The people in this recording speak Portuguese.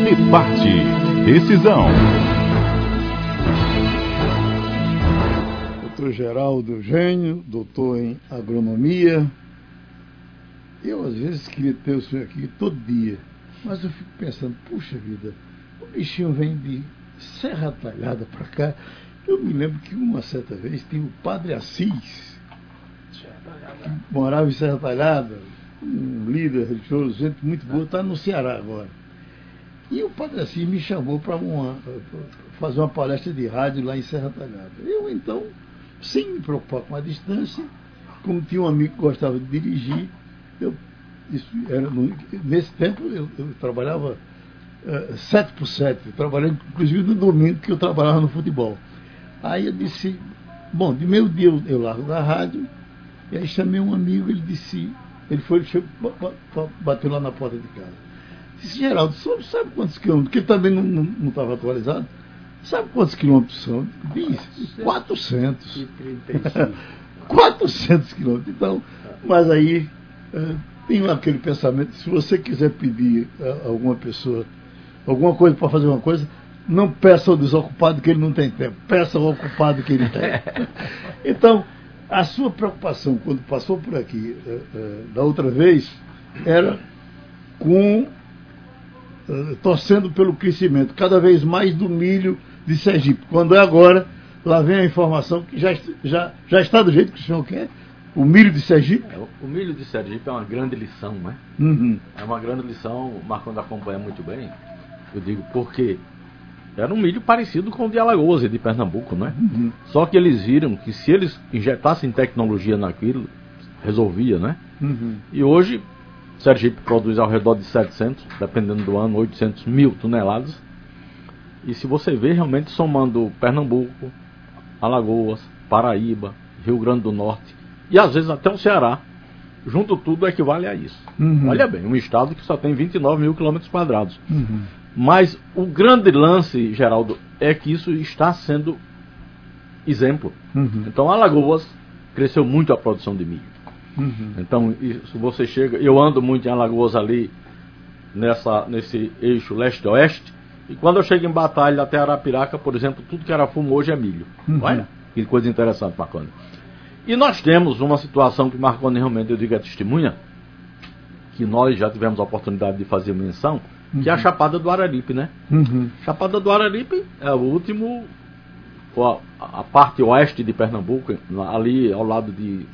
Debate. Decisão. Doutor Geraldo Gênio, doutor em agronomia. Eu, às vezes, queria ter o senhor aqui todo dia, mas eu fico pensando, puxa vida, o bichinho vem de Serra Talhada para cá. Eu me lembro que uma certa vez tem o Padre Assis, que morava em Serra Talhada, um líder religioso, gente muito boa, está no Ceará agora. E o Padre Assis me chamou para fazer uma palestra de rádio lá em Serra Talhada. Eu, então, sem me preocupar com a distância, como tinha um amigo que gostava de dirigir, nesse tempo eu trabalhava 7x7, trabalhando inclusive no domingo que eu trabalhava no futebol. Aí eu disse, bom, de meio dia eu largo da rádio, e aí chamei um amigo, ele disse, bateu lá na porta de casa. Disse, Geraldo, sabe quantos quilômetros? Porque ele também não estava atualizado. Sabe quantos quilômetros são? Disse, 400. 400 quilômetros. Então, mas aí tem aquele pensamento, se você quiser pedir a alguma pessoa alguma coisa para fazer uma coisa, não peça ao desocupado que ele não tem tempo, peça ao ocupado que ele tem. Então, a sua preocupação quando passou por aqui da outra vez era torcendo pelo crescimento cada vez mais do milho de Sergipe. Quando é agora, lá vem a informação que já está do jeito que o senhor quer. O milho de Sergipe? O milho de Sergipe é uma grande lição, né? Uhum. É uma grande lição, o Marcondes acompanha muito bem. Eu digo porque era um milho parecido com o de Alagoas e de Pernambuco, né? Uhum. Só que eles viram que se eles injetassem tecnologia naquilo, resolvia, né? Uhum. E hoje, Sergipe produz ao redor de 700, dependendo do ano, 800 mil toneladas. E se você ver, realmente somando Pernambuco, Alagoas, Paraíba, Rio Grande do Norte, e às vezes até o Ceará, junto tudo equivale a isso. Uhum. Olha bem, um estado que só tem 29 mil quilômetros quadrados. Uhum. Mas o grande lance, Geraldo, é que isso está sendo exemplo. Uhum. Então, Alagoas cresceu muito a produção de milho. Uhum. Então, se você chega, eu ando muito em Alagoas ali, nesse eixo leste-oeste, e quando eu chego em Batalha até Arapiraca, por exemplo, tudo que era fumo hoje é milho. Uhum. Olha, que coisa interessante, Marcondes. E nós temos uma situação que Marcondes realmente, eu digo, é testemunha, que nós já tivemos a oportunidade de fazer menção, que é a Chapada do Araripe, né? Uhum. Chapada do Araripe é o último, a parte oeste de Pernambuco, ali ao lado de